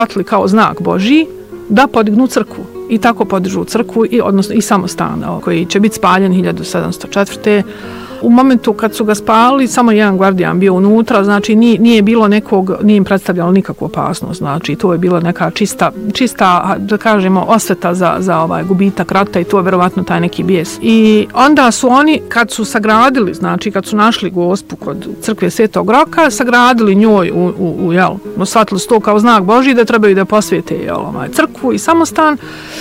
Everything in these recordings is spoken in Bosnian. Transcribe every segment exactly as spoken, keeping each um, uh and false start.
shvatili kao znak Božji da podignu crkvu. I tako podižu crkvu, i, odnosno i samostan koji će biti spaljen hiljadu sedamsto četvrte. U momentu kad su ga spalili, samo jedan gvardijan bio unutra, znači nije, nije bilo nekog, nije im predstavljalo nikakvu opasnost, znači to je bila neka čista, čista da kažemo, osveta za, za ovaj gubitak rata i to je verovatno taj neki bijes. I onda su oni, kad su sagradili, znači kad su našli Gospu kod crkve Svetog Roka, sagradili njoj u, u, u jel, shvatili su to kao znak Božji da trebaju da posvijete jel, ovaj, crkvu i samostan.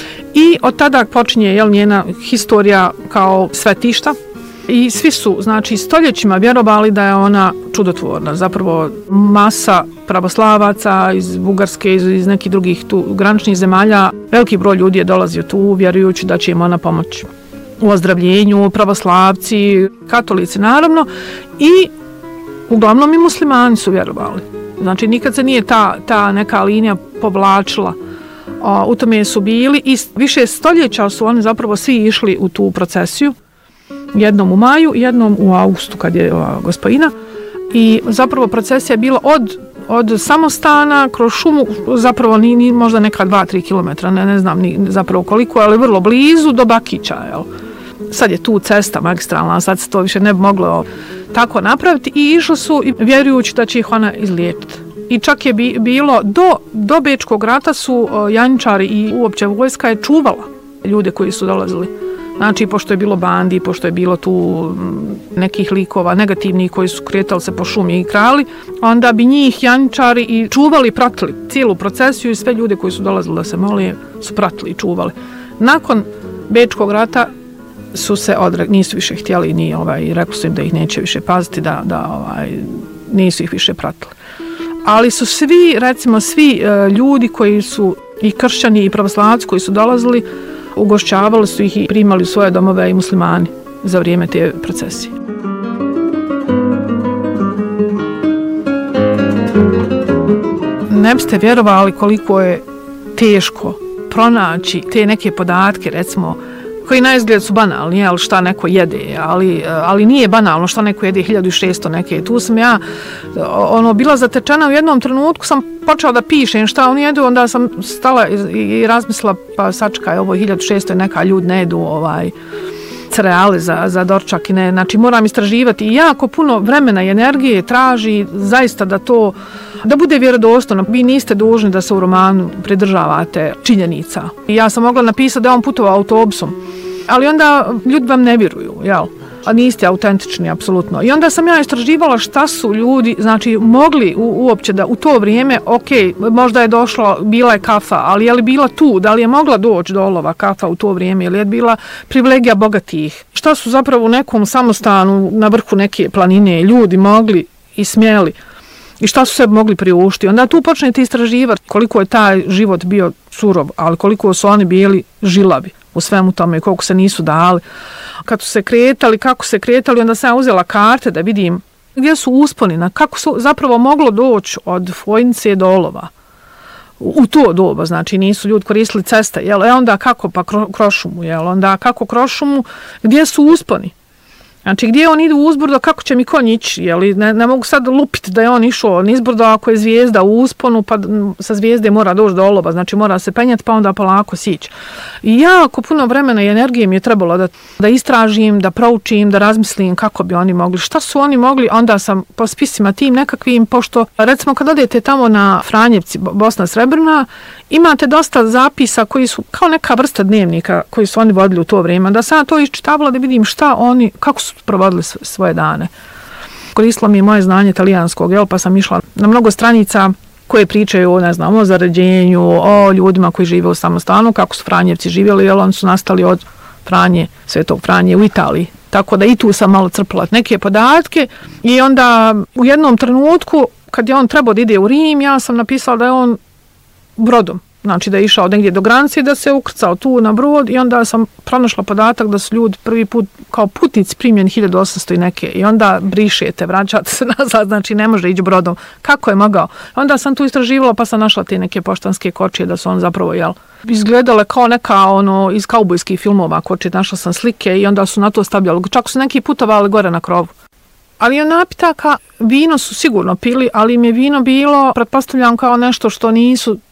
I od tada počinje jel, njena historija kao svetišta. I svi su, znači, stoljećima vjerovali da je ona čudotvorna. Zapravo masa pravoslavaca iz Bugarske, iz, iz nekih drugih tu graničnih zemalja, veliki broj ljudi je dolazio tu vjerujući da će im ona pomoći u ozdravljenju, pravoslavci, katolici naravno i uglavnom i muslimani su vjerovali. Znači, nikad se nije ta, ta neka linija povlačila. O, u tome su bili i više stoljeća su oni zapravo svi išli u tu procesiju. Jednom u maju, jednom u augustu kad je ova gospojina i zapravo procesija je bila od, od samostana kroz šumu, zapravo ni, ni možda neka dva tri kilometra, ne, ne znam ni zapravo koliko, ali vrlo blizu do Bakića. Jel? Sad je tu cesta magistralna, sad se to više ne bi moglo tako napraviti i išli su vjerujući da će ih ona izliječiti. I čak je bi, bilo do, do Bečkog rata su janjičari i uopće vojska je čuvala ljude koji su dolazili. Znači, pošto je bilo bandi, pošto je bilo tu nekih likova negativnih koji su kretali se po šumi i krali, onda bi njih janjičari i čuvali, pratili cijelu procesiju i sve ljude koji su dolazili da se mole su pratili i čuvali. Nakon Bečkog rata su se odrekli, nisu više htjeli, ni, ovaj, rekli su im da ih neće više paziti, da, da ovaj, nisu ih više pratili. Ali su svi, recimo, svi uh, ljudi koji su i kršćani i pravoslavci koji su dolazili, ugošćavali su ih i primali u svoje domove i muslimani za vrijeme te procesije. Ne biste vjerovali koliko je teško pronaći te neke podatke, recimo, koji na izgled su banalni, ali šta neko jede, ali, ali nije banalno šta neko jede hiljadu šesto neke. Tu sam ja ono, bila zatečena u jednom trenutku, sam počela da pišem šta oni jedu, onda sam stala i, i razmislila, pa sačekaj, ovo hiljadu šesto neka ljudi ne jedu ovaj, cereale za, za dorčak i ne, znači moram istraživati i jako puno vremena i energije traži zaista da to, da bude vjerodostojno. Vi niste dužni da se u romanu pridržavate činjenica. I ja sam mogla napisati da on putovao autobusom, ali onda ljudi vam ne vjeruju, jel? A niste autentični, apsolutno. I onda sam ja istraživala šta su ljudi, znači, mogli u, uopće da u to vrijeme, ok, možda je došla, bila je kafa, ali je li bila tu, da li je mogla doći do olova kafa u to vrijeme, ili je bila privilegija bogatih? Šta su zapravo u nekom samostanu na vrhu neke planine ljudi mogli i smjeli? I šta su se mogli priuštiti? Onda tu počnete istraživati koliko je taj život bio surov, ali koliko su oni bili žilavi u svemu tome, koliko se nisu dali. Kad su se kretali, kako se kretali, onda sam ja uzela karte da vidim gdje su usponi, na kako su zapravo moglo doći od Fojnice do olova. U to doba, znači nisu ljudi koristili ceste, jel? E onda kako pa kroz šumu, jel? Onda kako kroz šumu, gdje su usponi? Znači, gdje on ide u uzbrdo, kako će mi konj ići? Jeli, ne, ne mogu sad lupiti da je on išao nizbrdo ako je zvijezda u usponu, pa sa zvijezde mora doći do olova, znači mora se penjati, pa onda polako sići. I jako puno vremena i energije mi je trebalo da, da istražim, da proučim, da razmislim kako bi oni mogli, šta su oni mogli, onda sam po spisima tim nekakvim, pošto recimo kad odete tamo na Franjevci, Bosna Srebrna, imate dosta zapisa koji su kao neka vrsta dnevnika koji su oni vodili u to vrijeme, da sam ja to iščitavala da vidim šta oni, kako su provodili svoje dane. Koristilo mi je moje znanje italijanskog, jel, pa sam išla na mnogo stranica koje pričaju o, ne znam, o zaređenju, o ljudima koji žive u samostanu, kako su Franjevci živjeli, jel, oni su nastali od Franje, Svetog Franje u Italiji. Tako da i tu sam malo crpala neke podatke i onda u jednom trenutku kad je on trebao da ide u Rim, ja sam napisala da je on brodom, znači da je išao negdje do granice, da se ukrcao tu na brod i onda sam pronašla podatak da su ljudi prvi put kao putnici primljeni hiljadu osamsto i neke i onda brišete, vraćate se nazad, znači ne može ići brodom. Kako je mogao? Onda sam tu istraživala pa sam našla te neke poštanske kočije da su on zapravo, jel, izgledale kao neka ono iz kaubojskih filmova kočije, našla sam slike i onda su na to stavljali, čak su neki putovali gore na krovu. Ali on napitaka, vino su sigurno pili, ali im je vino bilo, pretpostavljam, kao nešto što nisu